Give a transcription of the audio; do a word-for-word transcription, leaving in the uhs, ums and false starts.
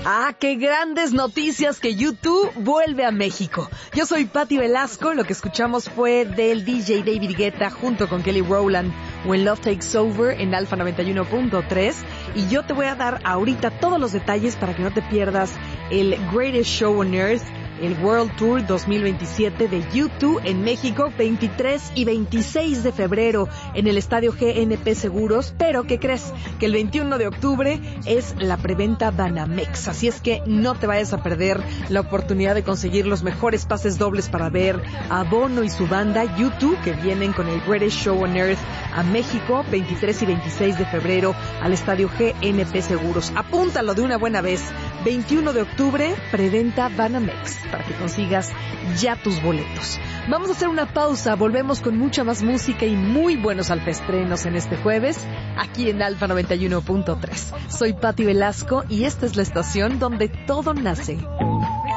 Ah, qué grandes noticias que U dos vuelve a México. Yo soy Patti Velasco, lo que escuchamos fue del D J David Guetta junto con Kelly Rowland, When Love Takes Over en Alfa noventa y uno punto tres, y yo te voy a dar ahorita todos los detalles para que no te pierdas el Greatest Show on Earth, el World Tour dos mil veintisiete de U dos en México, veintitrés y veintiséis de febrero en el Estadio G N P Seguros. Pero, ¿qué crees? Que el veintiuno de octubre es la preventa Banamex, así es que no te vayas a perder la oportunidad de conseguir los mejores pases dobles para ver a Bono y su banda U dos, que vienen con el Greatest Show on Earth a México, veintitrés y veintiséis de febrero al Estadio G N P Seguros. Apúntalo de una buena vez. veintiuno de octubre, preventa Banamex, para que consigas ya tus boletos. Vamos a hacer una pausa, volvemos con mucha más música y muy buenos alfaestrenos en este jueves, aquí en Alfa noventa y uno punto tres. Soy Patti Velasco y esta es la estación donde todo nace.